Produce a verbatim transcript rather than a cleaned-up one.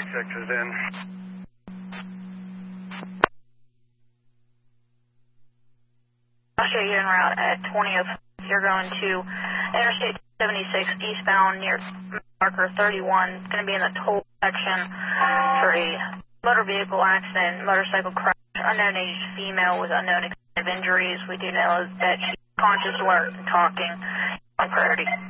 six is in. I'll show you en route at twentieth. You're going to Interstate seventy-six eastbound near marker thirty-one. It's going to be in the toll section for a motor vehicle accident, motorcycle crash, unknown aged female with unknown extent of injuries. We do know that she's conscious, alert, and talking on priority.